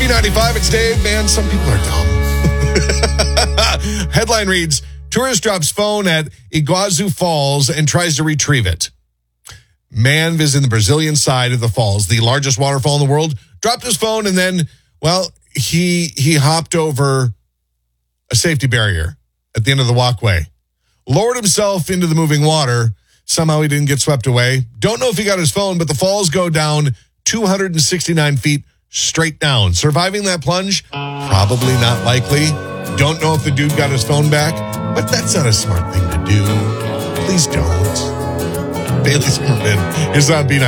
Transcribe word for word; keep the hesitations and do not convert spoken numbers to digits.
B ninety-five, it's Dave. Man, some people are dumb. Headline reads, tourist drops phone at Iguazu Falls and tries to retrieve it. Man visiting the Brazilian side of the falls, the largest waterfall in the world, dropped his phone and then, well, he he hopped over a safety barrier at the end of the walkway, lowered himself into the moving water. Somehow he didn't get swept away. Don't know if he got his phone, but the falls go down two hundred sixty-nine feet straight down. Surviving that plunge? Probably not likely. Don't know if the dude got his phone back, but that's not a smart thing to do. Please don't. Bailey Zimmerman is on B ninety-five.